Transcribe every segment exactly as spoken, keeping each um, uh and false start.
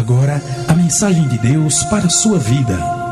agora a mensagem de Deus para a sua vida.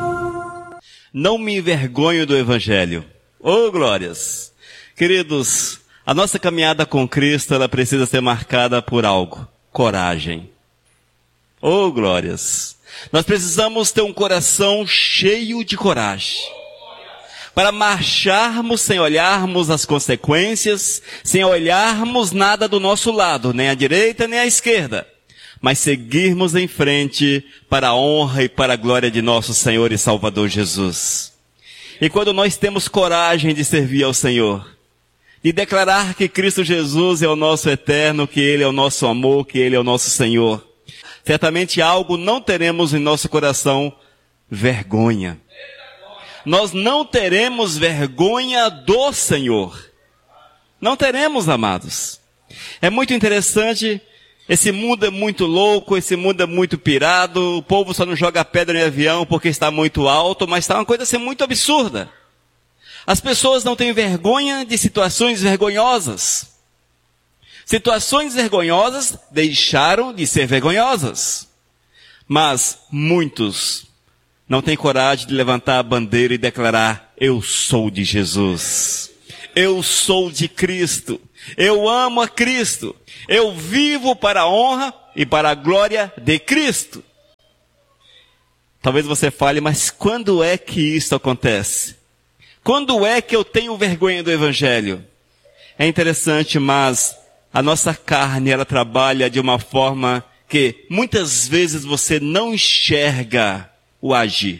Não me envergonho do Evangelho. Oh, glórias! Queridos, a nossa caminhada com Cristo, ela precisa ser marcada por algo. Coragem. Oh, glórias! Nós precisamos ter um coração cheio de coragem. Para marcharmos sem olharmos as consequências, sem olharmos nada do nosso lado, nem à direita nem à esquerda, mas seguirmos em frente para a honra e para a glória de nosso Senhor e Salvador Jesus. E quando nós temos coragem de servir ao Senhor, de declarar que Cristo Jesus é o nosso eterno, que Ele é o nosso amor, que Ele é o nosso Senhor, certamente algo não teremos em nosso coração: vergonha. Nós não teremos vergonha do Senhor. Não teremos, amados. É muito interessante, esse mundo é muito louco, esse mundo é muito pirado, o povo só não joga pedra em avião porque está muito alto, mas está uma coisa assim muito absurda. As pessoas não têm vergonha de situações vergonhosas. Situações vergonhosas deixaram de ser vergonhosas. Mas muitos não têm coragem de levantar a bandeira e declarar: eu sou de Jesus. Eu sou de Cristo. Eu amo a Cristo. Eu vivo para a honra e para a glória de Cristo. Talvez você fale, mas quando é que isso acontece? Quando é que eu tenho vergonha do Evangelho? É interessante, mas a nossa carne, ela trabalha de uma forma que muitas vezes você não enxerga o agir.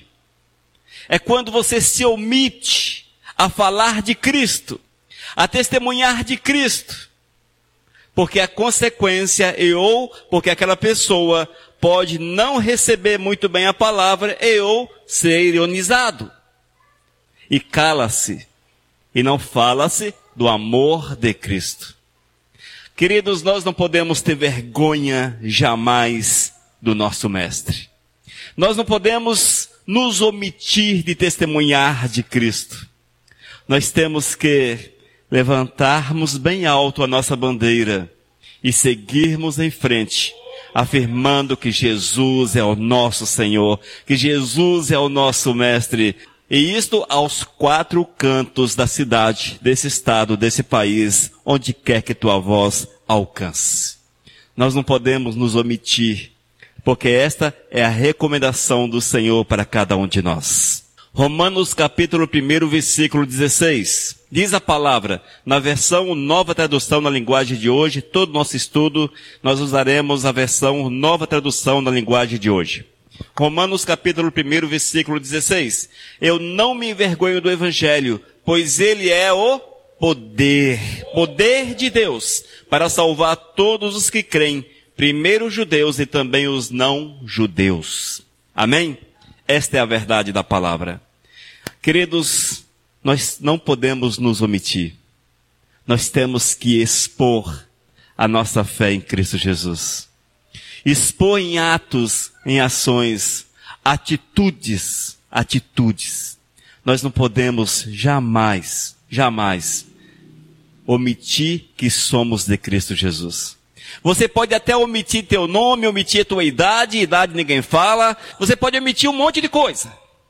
É quando você se omite a falar de Cristo, a testemunhar de Cristo, porque a consequência e ou porque aquela pessoa pode não receber muito bem a palavra e ou ser ironizado. E cala-se, e não fala-se do amor de Cristo. Queridos, nós não podemos ter vergonha jamais do nosso Mestre. Nós não podemos nos omitir de testemunhar de Cristo. Nós temos que levantarmos bem alto a nossa bandeira e seguirmos em frente, afirmando que Jesus é o nosso Senhor, que Jesus é o nosso Mestre. E isto aos quatro cantos da cidade, desse estado, desse país, onde quer que tua voz alcance. Nós não podemos nos omitir, porque esta é a recomendação do Senhor para cada um de nós. Romanos capítulo um, versículo dezesseis. Diz a palavra, na versão Nova Tradução na linguagem de hoje, todo nosso estudo, nós usaremos a versão Nova Tradução na linguagem de hoje. Romanos capítulo um, versículo dezesseis. Eu não me envergonho do Evangelho, pois ele é o poder, poder de Deus, para salvar todos os que creem, primeiro os judeus e também os não judeus. Amém? Esta é a verdade da palavra. Queridos, nós não podemos nos omitir. Nós temos que expor a nossa fé em Cristo Jesus. Expor em atos, em ações, atitudes, atitudes. Nós não podemos jamais, jamais omitir que somos de Cristo Jesus. Você pode até omitir teu nome, omitir a tua idade, idade ninguém fala. Você pode omitir um monte de coisa.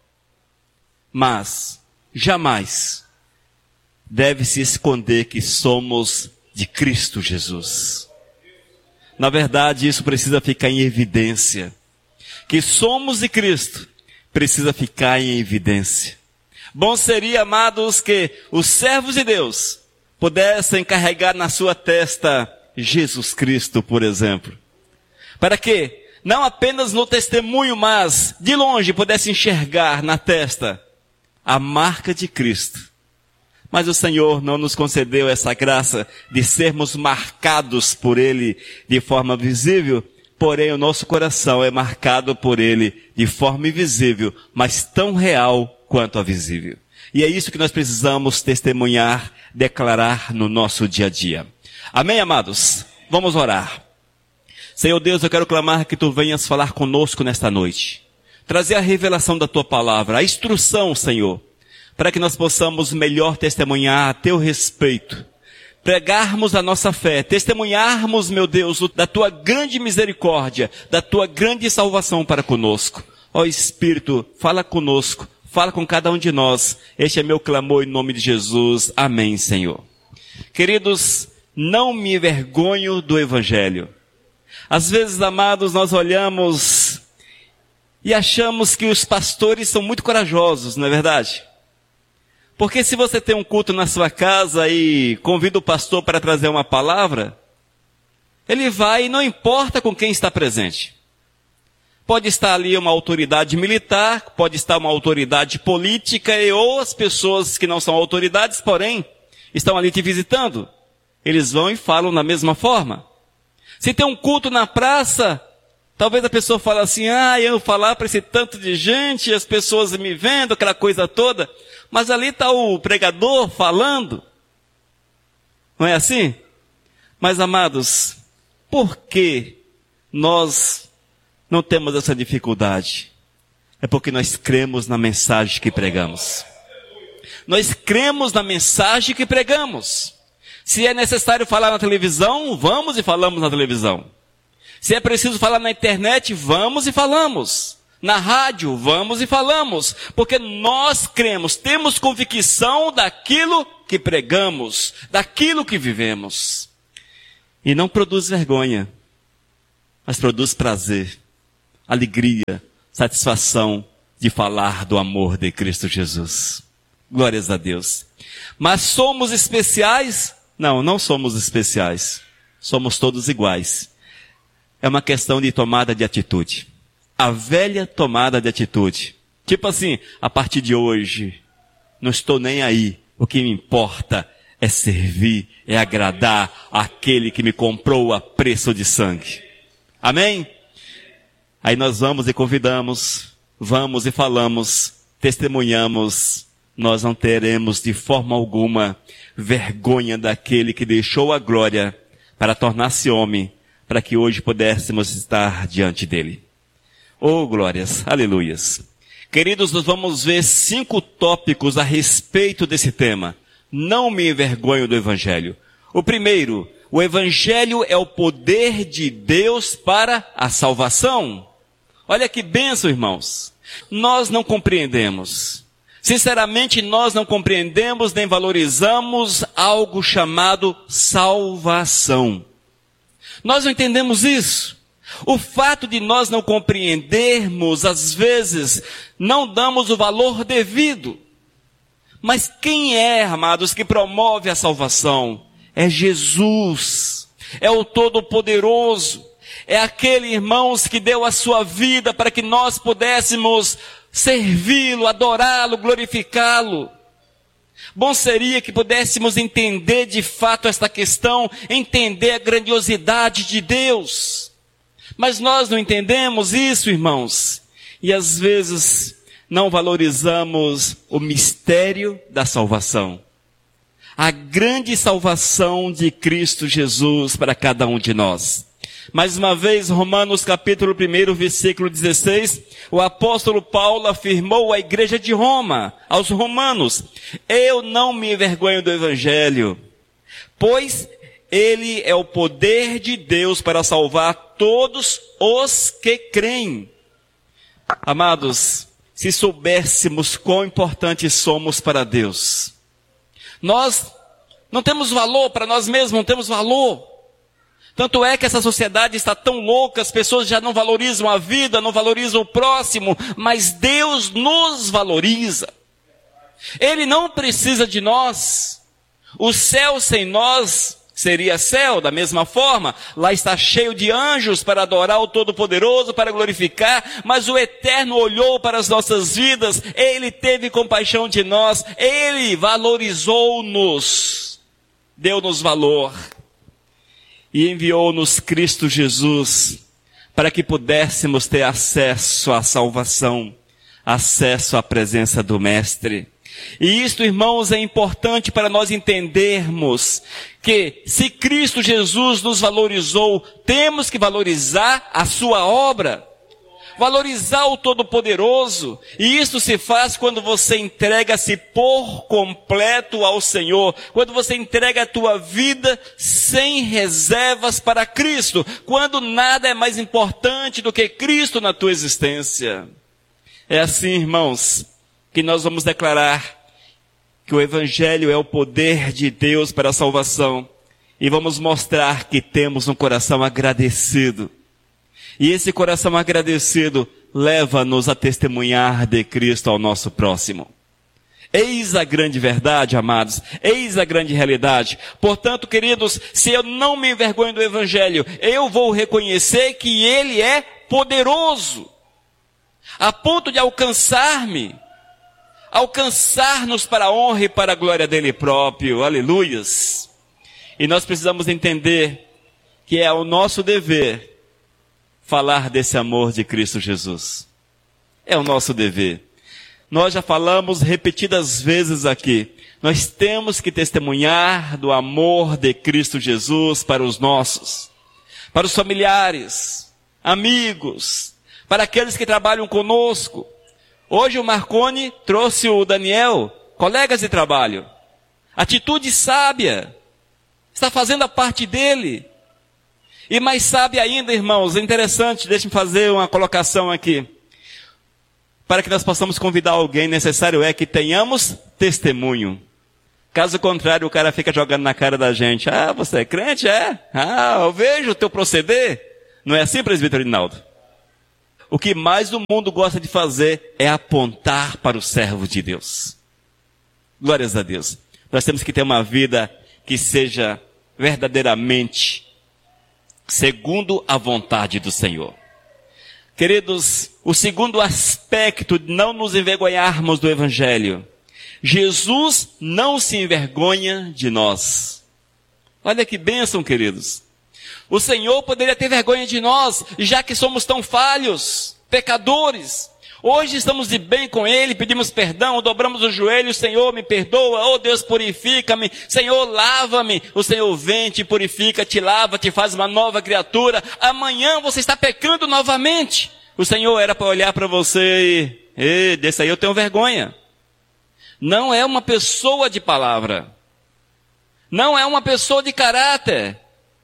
Mas, jamais deve se esconder que somos de Cristo Jesus. Na verdade, isso precisa ficar em evidência. Que somos de Cristo precisa ficar em evidência. Bom seria, amados, que os servos de Deus pudessem carregar na sua testa Jesus Cristo, por exemplo. Para que, não apenas no testemunho, mas de longe pudesse enxergar na testa a marca de Cristo. Mas o Senhor não nos concedeu essa graça de sermos marcados por Ele de forma visível, porém o nosso coração é marcado por Ele de forma invisível, mas tão real quanto a visível. E é isso que nós precisamos testemunhar, declarar no nosso dia a dia. Amém, amados? Vamos orar. Senhor Deus, eu quero clamar que Tu venhas falar conosco nesta noite. Trazer a revelação da Tua palavra, a instrução, Senhor, para que nós possamos melhor testemunhar a Teu respeito. pregarmos a nossa fé, testemunharmos, meu Deus, da tua grande misericórdia, da tua grande salvação para conosco. Ó Espírito, fala conosco, fala com cada um de nós. Este é meu clamor em nome de Jesus. Amém, Senhor. Queridos, não me envergonho do Evangelho. Às vezes, amados, nós olhamos e achamos que os pastores são muito corajosos, não é verdade? Porque se você tem um culto na sua casa e convida o pastor para trazer uma palavra, ele vai e não importa com quem está presente. Pode estar ali uma autoridade militar, pode estar uma autoridade política e ou as pessoas que não são autoridades, porém, estão ali te visitando. Eles vão e falam da mesma forma. Se tem um culto na praça, talvez a pessoa fale assim, ah, eu vou falar para esse tanto de gente, as pessoas me vendo, aquela coisa toda. Mas ali está o pregador falando. Não é assim? Mas, amados, por que nós não temos essa dificuldade? É porque nós cremos na mensagem que pregamos. Nós cremos na mensagem que pregamos. Se é necessário falar na televisão, vamos e falamos na televisão. Se é preciso falar na internet, vamos e falamos. Na rádio, vamos e falamos. Porque nós cremos, temos convicção daquilo que pregamos, daquilo que vivemos. E não produz vergonha, mas produz prazer, alegria, satisfação de falar do amor de Cristo Jesus. Glórias a Deus. Mas somos especiais? Não, não somos especiais. Somos todos iguais. É uma questão de tomada de atitude. A velha tomada de atitude. Tipo assim, a partir de hoje, não estou nem aí. O que me importa é servir, é agradar aquele que me comprou a preço de sangue. Amém? Aí nós vamos e convidamos, vamos e falamos, testemunhamos. Nós não teremos de forma alguma vergonha daquele que deixou a glória para tornar-se homem, para que hoje pudéssemos estar diante dele. Oh, glórias, aleluias. Queridos, nós vamos ver cinco tópicos a respeito desse tema. Não me envergonho do Evangelho. O primeiro, o Evangelho é o poder de Deus para a salvação. Olha que bênção, irmãos. Nós não compreendemos. Sinceramente, nós não compreendemos nem valorizamos algo chamado salvação. Nós não entendemos isso. O fato de nós não compreendermos, às vezes, não damos o valor devido. Mas quem é, amados, que promove a salvação? É Jesus. É o Todo-Poderoso. É aquele, irmãos, que deu a sua vida para que nós pudéssemos servi-lo, adorá-lo, glorificá-lo. Bom seria que pudéssemos entender de fato esta questão, entender a grandiosidade de Deus. Mas nós não entendemos isso, irmãos. E às vezes não valorizamos o mistério da salvação. A grande salvação de Cristo Jesus para cada um de nós. Mais uma vez, Romanos capítulo um, versículo dezesseis, o apóstolo Paulo afirmou à igreja de Roma, aos romanos, eu não me envergonho do Evangelho, pois ele é o poder de Deus para salvar todos os que creem. Amados, se soubéssemos quão importantes somos para Deus, nós não temos valor para nós mesmos, não temos valor. Tanto é que essa sociedade está tão louca, as pessoas já não valorizam a vida, não valorizam o próximo, mas Deus nos valoriza. Ele não precisa de nós. O céu sem nós seria céu, da mesma forma. Lá está cheio de anjos para adorar o Todo-Poderoso, para glorificar, mas o Eterno olhou para as nossas vidas, Ele teve compaixão de nós, Ele valorizou-nos, deu-nos valor. E enviou-nos Cristo Jesus para que pudéssemos ter acesso à salvação, acesso à presença do Mestre. E isto, irmãos, é importante para nós entendermos que se Cristo Jesus nos valorizou, temos que valorizar a sua obra. valorizar o Todo-Poderoso. E isso se faz quando você entrega-se por completo ao Senhor, quando você entrega a tua vida sem reservas para Cristo, quando nada é mais importante do que Cristo na tua existência. É assim, irmãos, que nós vamos declarar que o Evangelho é o poder de Deus para a salvação. E vamos mostrar que temos um coração agradecido. E esse coração agradecido leva-nos a testemunhar de Cristo ao nosso próximo. Eis a grande verdade, amados. Eis a grande realidade. Portanto, queridos, se eu não me envergonho do Evangelho, eu vou reconhecer que Ele é poderoso, a ponto de alcançar-me, alcançar-nos para a honra e para a glória dele próprio. Aleluias. E nós precisamos entender que é o nosso dever falar desse amor de Cristo Jesus. É o nosso dever. Nós já falamos repetidas vezes aqui. Nós temos que testemunhar do amor de Cristo Jesus para os nossos, para os familiares, amigos, para aqueles que trabalham conosco. Hoje o Marconi trouxe o Daniel, colegas de trabalho. Atitude sábia. Está fazendo a parte dele. E mais sábia ainda, irmãos, é interessante, deixe-me fazer uma colocação aqui. Para que nós possamos convidar alguém, necessário é que tenhamos testemunho. Caso contrário, o cara fica jogando na cara da gente. Ah, você é crente? É? Ah, eu vejo o teu proceder. Não é assim, presbítero Rinaldo? O que mais o mundo gosta de fazer é apontar para o servo de Deus. Glórias a Deus. Nós temos que ter uma vida que seja verdadeiramente segundo a vontade do Senhor. Queridos, o segundo aspecto de não nos envergonharmos do Evangelho. Jesus não se envergonha de nós. Olha que bênção, queridos. O Senhor poderia ter vergonha de nós, já que somos tão falhos, pecadores. Hoje estamos de bem com Ele, pedimos perdão, dobramos os joelhos, Senhor, me perdoa, oh Deus, purifica-me, Senhor, lava-me. O Senhor vem, te purifica, te lava, te faz uma nova criatura. Amanhã você está pecando novamente. O Senhor era para olhar para você e, e desse aí eu tenho vergonha. Não é uma pessoa de palavra. Não é uma pessoa de caráter.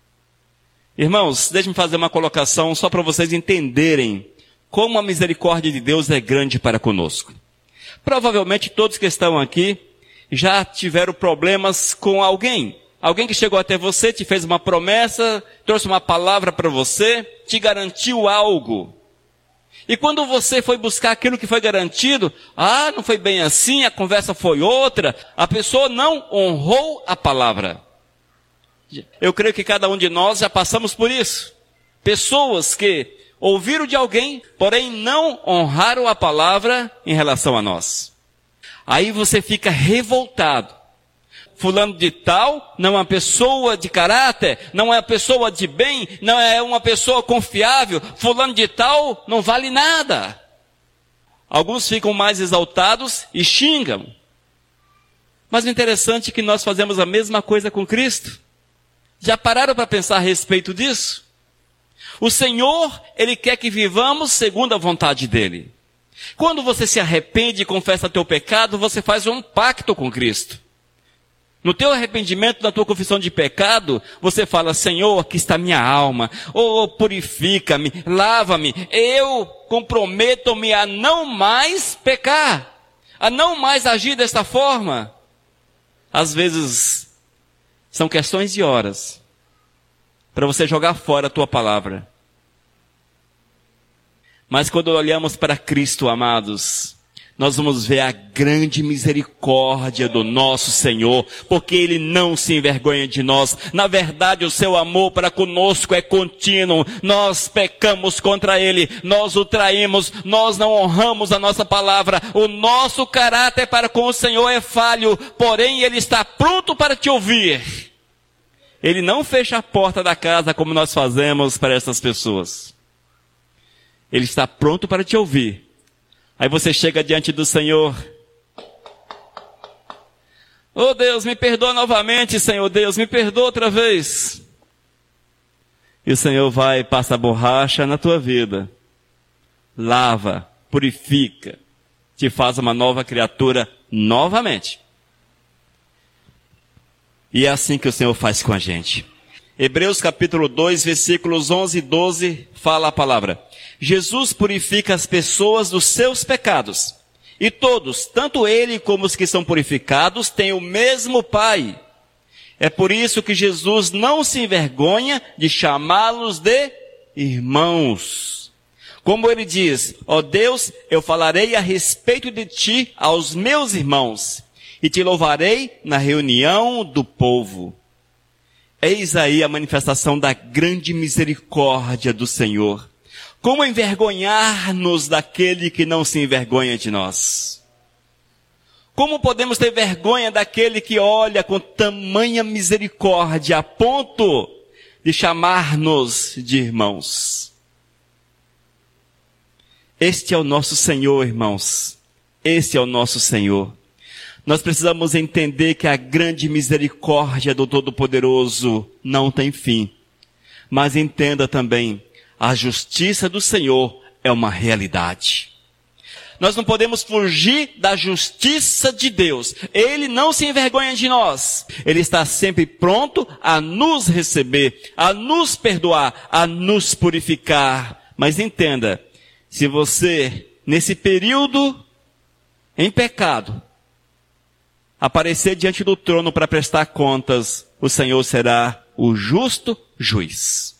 Irmãos, deixe-me fazer uma colocação só para vocês entenderem como a misericórdia de Deus é grande para conosco. Provavelmente todos que estão aqui já tiveram problemas com alguém. Alguém que chegou até você, te fez uma promessa, trouxe uma palavra para você, te garantiu algo. E quando você foi buscar aquilo que foi garantido, ah, não foi bem assim, a conversa foi outra, a pessoa não honrou a palavra. Eu creio que cada um de nós já passamos por isso. Pessoas que ouviram de alguém, porém não honraram a palavra em relação a nós. Aí você fica revoltado. Fulano de tal não é uma pessoa de caráter, não é uma pessoa de bem, não é uma pessoa confiável. Fulano de tal não vale nada. Alguns ficam mais exaltados e xingam. Mas o interessante é que nós fazemos a mesma coisa com Cristo. Já pararam para pensar a respeito disso? O Senhor, Ele quer que vivamos segundo a vontade dEle. Quando você se arrepende e confessa teu pecado, você faz um pacto com Cristo. No teu arrependimento, na tua confissão de pecado, você fala, Senhor, aqui está minha alma, oh, purifica-me, lava-me, eu comprometo-me a não mais pecar, a não mais agir desta forma. Às vezes, são questões de horas para você jogar fora a tua palavra. Mas quando olhamos para Cristo, amados, nós vamos ver a grande misericórdia do nosso Senhor, porque Ele não se envergonha de nós. Na verdade, o seu amor para conosco é contínuo. Nós pecamos contra Ele, nós o traímos, nós não honramos a nossa palavra. O nosso caráter para com o Senhor é falho, porém Ele está pronto para te ouvir. Ele não fecha a porta da casa como nós fazemos para essas pessoas. Ele está pronto para te ouvir. Aí você chega diante do Senhor. Oh Deus, me perdoa novamente, Senhor Deus, me perdoa outra vez. E o Senhor vai e passa a borracha na tua vida. lava, purifica, te faz uma nova criatura novamente. E é assim que o Senhor faz com a gente. Hebreus capítulo dois, versículos onze e doze, fala a palavra: Jesus purifica as pessoas dos seus pecados. E todos, tanto ele como os que são purificados, têm o mesmo Pai. É por isso que Jesus não se envergonha de chamá-los de irmãos. Como ele diz: ó Deus, eu falarei a respeito de ti aos meus irmãos, e te louvarei na reunião do povo. Eis aí a manifestação da grande misericórdia do Senhor. Como envergonhar-nos daquele que não se envergonha de nós? Como podemos ter vergonha daquele que olha com tamanha misericórdia a ponto de chamar-nos de irmãos? Este é o nosso Senhor, irmãos. Este é o nosso Senhor. Nós precisamos entender que a grande misericórdia do Todo-Poderoso não tem fim. Mas entenda também, a justiça do Senhor é uma realidade. Nós não podemos fugir da justiça de Deus. Ele não se envergonha de nós. Ele está sempre pronto a nos receber, a nos perdoar, a nos purificar. Mas entenda, se você, nesse período em pecado, aparecer diante do trono para prestar contas, o Senhor será o justo juiz.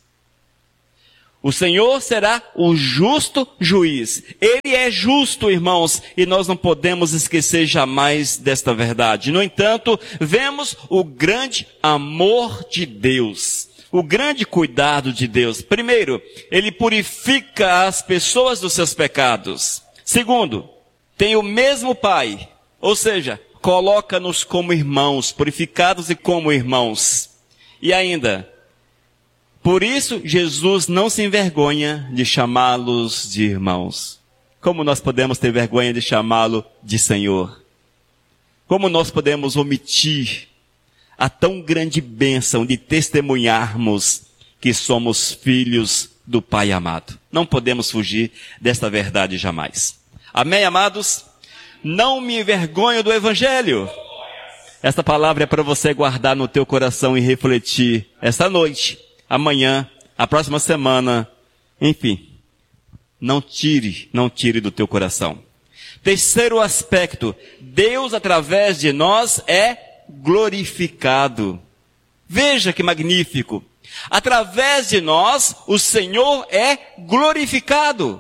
O Senhor será o justo juiz. Ele é justo, irmãos, e nós não podemos esquecer jamais desta verdade. No entanto, vemos o grande amor de Deus, o grande cuidado de Deus. Primeiro, ele purifica as pessoas dos seus pecados. Segundo, tem o mesmo Pai, ou seja, coloca-nos como irmãos, purificados e como irmãos. E ainda, por isso, Jesus não se envergonha de chamá-los de irmãos. Como nós podemos ter vergonha de chamá-lo de Senhor? Como nós podemos omitir a tão grande bênção de testemunharmos que somos filhos do Pai amado? Não podemos fugir desta verdade jamais. Amém, amados? Não me envergonho do Evangelho. Esta palavra é para você guardar no teu coração e refletir esta noite, amanhã, a próxima semana, enfim. Não tire, não tire do teu coração. Terceiro aspecto, Deus através de nós é glorificado. Veja que magnífico. Através de nós, o Senhor é glorificado.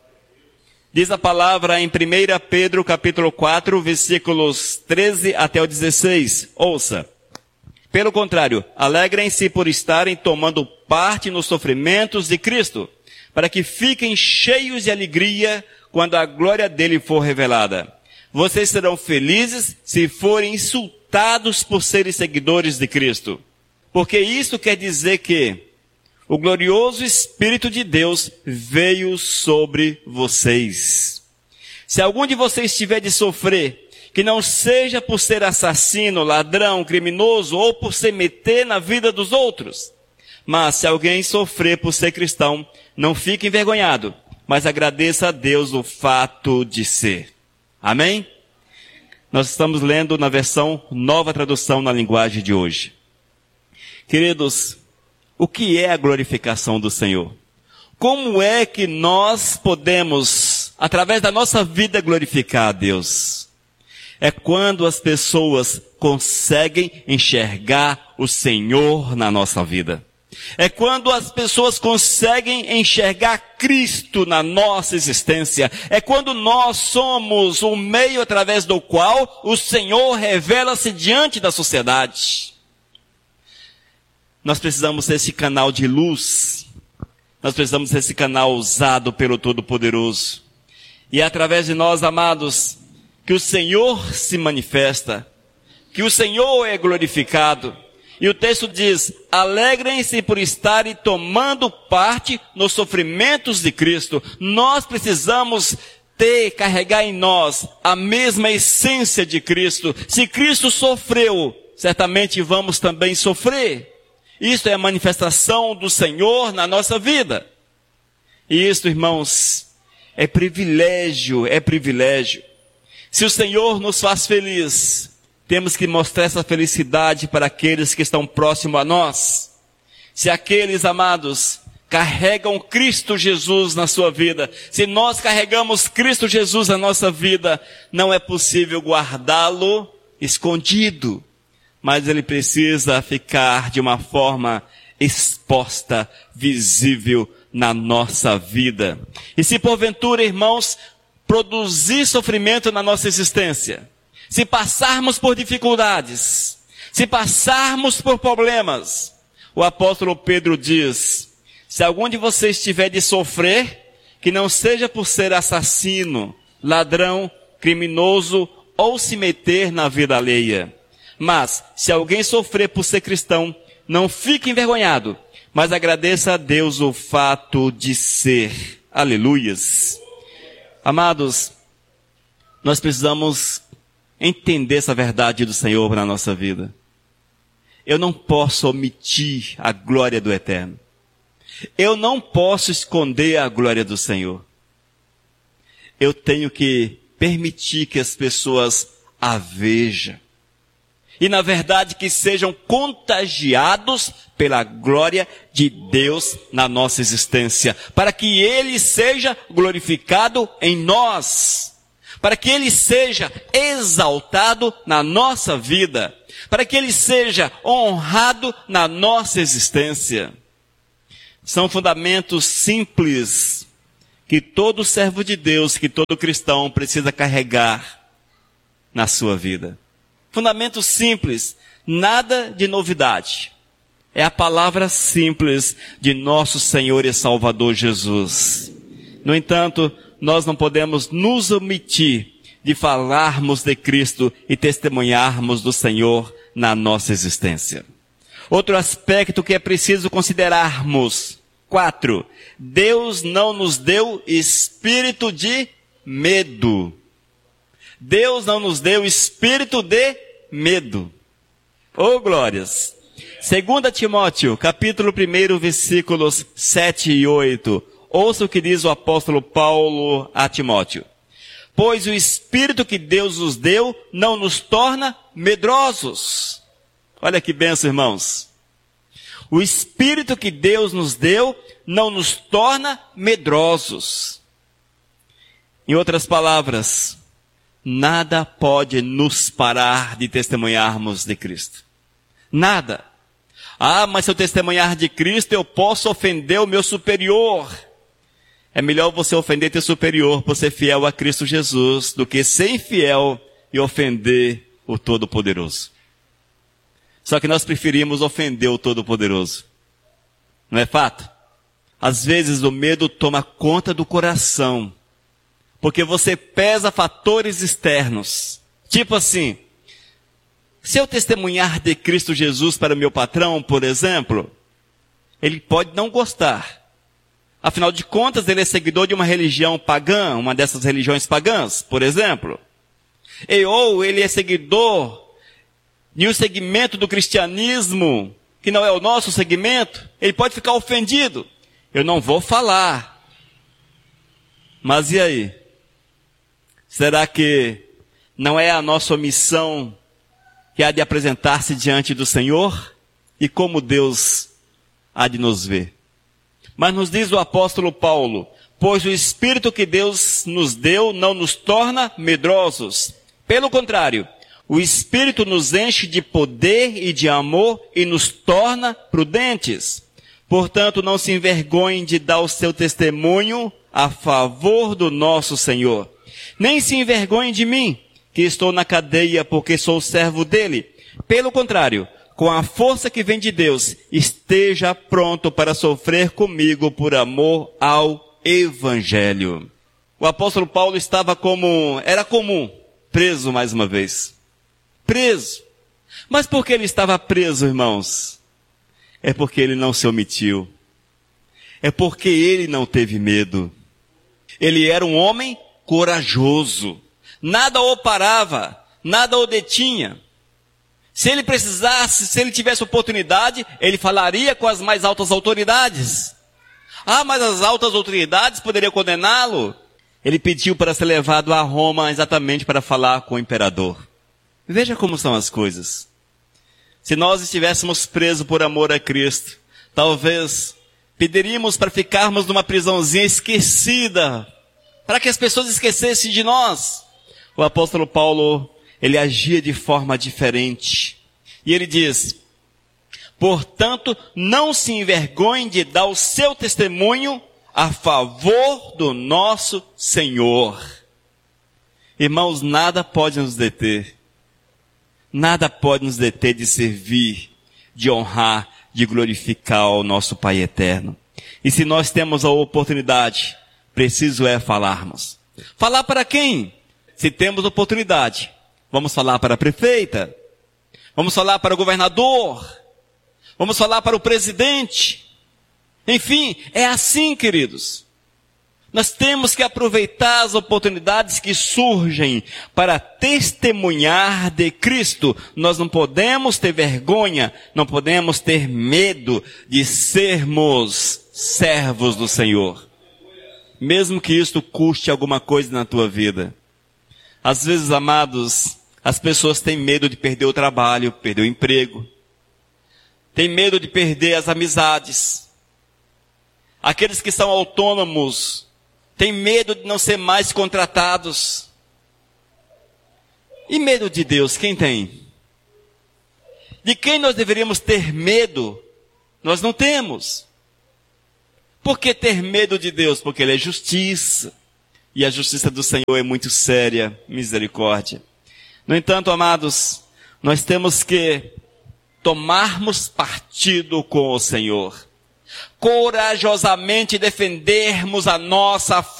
Diz a palavra em primeira Pedro capítulo quatro, versículos treze até o dezesseis. Ouça. Pelo contrário, alegrem-se por estarem tomando parte nos sofrimentos de Cristo, para que fiquem cheios de alegria quando a glória dele for revelada. Vocês serão felizes se forem insultados por serem seguidores de Cristo. Porque isso quer dizer que o glorioso Espírito de Deus veio sobre vocês. Se algum de vocês tiver de sofrer, que não seja por ser assassino, ladrão, criminoso ou por se meter na vida dos outros. Mas se alguém sofrer por ser cristão, não fique envergonhado, mas agradeça a Deus o fato de ser. Amém? Nós estamos lendo na versão Nova Tradução na linguagem de hoje. Queridos, o que é a glorificação do Senhor? Como é que nós podemos, através da nossa vida, glorificar a Deus? É quando as pessoas conseguem enxergar o Senhor na nossa vida. É quando as pessoas conseguem enxergar Cristo na nossa existência. É quando nós somos o meio através do qual o Senhor revela-se diante da sociedade. Nós precisamos ser esse canal de luz. Nós precisamos ser esse canal usado pelo Todo-Poderoso. E é através de nós, amados, que o Senhor se manifesta, que o Senhor é glorificado. E o texto diz, alegrem-se por estarem tomando parte nos sofrimentos de Cristo. Nós precisamos ter, carregar em nós a mesma essência de Cristo. Se Cristo sofreu, certamente vamos também sofrer. Isso é a manifestação do Senhor na nossa vida. E isso, irmãos, É privilégio, é privilégio. Se o Senhor nos faz feliz, temos que mostrar essa felicidade para aqueles que estão próximos a nós. Se aqueles, amados, carregam Cristo Jesus na sua vida, se nós carregamos Cristo Jesus na nossa vida, não é possível guardá-lo escondido, mas ele precisa ficar de uma forma exposta, visível na nossa vida. E se porventura, irmãos, produzir sofrimento na nossa existência, se passarmos por dificuldades, se passarmos por problemas, o apóstolo Pedro diz: se algum de vocês tiver de sofrer, que não seja por ser assassino, ladrão, criminoso ou se meter na vida alheia. Mas, se alguém sofrer por ser cristão, não fique envergonhado, mas agradeça a Deus o fato de ser. Aleluias. Amados, nós precisamos entender essa verdade do Senhor na nossa vida. Eu não posso omitir a glória do Eterno. Eu não posso esconder a glória do Senhor. Eu tenho que permitir que as pessoas a vejam. E na verdade que sejam contagiados pela glória de Deus na nossa existência. Para que Ele seja glorificado em nós. Para que Ele seja exaltado na nossa vida. Para que Ele seja honrado na nossa existência. São fundamentos simples que todo servo de Deus, que todo cristão precisa carregar na sua vida. Fundamentos simples, nada de novidade. É a palavra simples de nosso Senhor e Salvador Jesus. No entanto, nós não podemos nos omitir de falarmos de Cristo e testemunharmos do Senhor na nossa existência. Outro aspecto que é preciso considerarmos. Quatro, Deus não nos deu espírito de medo. Deus não nos deu espírito de medo. Oh, glórias! Segunda Timóteo, capítulo um, versículos sete e oito. Ouça o que diz o apóstolo Paulo a Timóteo. Pois o espírito que Deus nos deu não nos torna medrosos. Olha que benção, irmãos. O espírito que Deus nos deu não nos torna medrosos. Em outras palavras, nada pode nos parar de testemunharmos de Cristo. Nada. Ah, mas se eu testemunhar de Cristo, eu posso ofender o meu superior. É melhor você ofender teu superior por ser fiel a Cristo Jesus, do que ser infiel e ofender o Todo-Poderoso. Só que nós preferimos ofender o Todo-Poderoso. Não é fato? Às vezes o medo toma conta do coração. Porque você pesa fatores externos. Tipo assim, se eu testemunhar de Cristo Jesus para o meu patrão, por exemplo, ele pode não gostar. Afinal de contas, ele é seguidor de uma religião pagã, uma dessas religiões pagãs, por exemplo. E, ou ele é seguidor de um segmento do cristianismo, que não é o nosso segmento, ele pode ficar ofendido. Eu não vou falar. Mas e aí? Será que não é a nossa omissão que há de apresentar-se diante do Senhor? E como Deus há de nos ver? Mas nos diz o apóstolo Paulo, pois o Espírito que Deus nos deu não nos torna medrosos. Pelo contrário, o Espírito nos enche de poder e de amor e nos torna prudentes. Portanto, não se envergonhem de dar o seu testemunho a favor do nosso Senhor. Nem se envergonhem de mim, que estou na cadeia porque sou servo dele. Pelo contrário, com a força que vem de Deus, esteja pronto para sofrer comigo por amor ao Evangelho. O apóstolo Paulo estava como, era comum, preso mais uma vez. Preso. Mas por que ele estava preso, irmãos? É porque ele não se omitiu. É porque ele não teve medo. Ele era um homem corajoso. Nada o parava, nada o detinha. Se ele precisasse, se ele tivesse oportunidade, ele falaria com as mais altas autoridades. Ah, mas as altas autoridades poderiam condená-lo. ele pediu para ser levado a Roma exatamente para falar com o imperador. Veja como são as coisas. Se nós estivéssemos presos por amor a Cristo, talvez pediríamos para ficarmos numa prisãozinha esquecida, para que as pessoas esquecessem de nós. O apóstolo Paulo, ele agia de forma diferente. E ele diz: portanto, não se envergonhe de dar o seu testemunho a favor do nosso Senhor. Irmãos, nada pode nos deter. Nada pode nos deter de servir, de honrar, de glorificar o nosso Pai eterno. E se nós temos a oportunidade, preciso é falarmos. Falar para quem? Se temos oportunidade, vamos falar para a prefeita, vamos falar para o governador, vamos falar para o presidente. Enfim, é assim, queridos. Nós temos que aproveitar as oportunidades que surgem para testemunhar de Cristo. Nós não podemos ter vergonha, não podemos ter medo de sermos servos do Senhor. Mesmo que isto custe alguma coisa na tua vida. Às vezes, amados, as pessoas têm medo de perder o trabalho, perder o emprego. Têm medo de perder as amizades. Aqueles que são autônomos têm medo de não ser mais contratados. E medo de Deus, quem tem? De quem nós deveríamos ter medo? Nós não temos. Por que ter medo de Deus? Porque Ele é justiça. E a justiça do Senhor é muito séria, misericórdia. No entanto, amados, nós temos que tomarmos partido com o Senhor. Corajosamente defendermos a nossa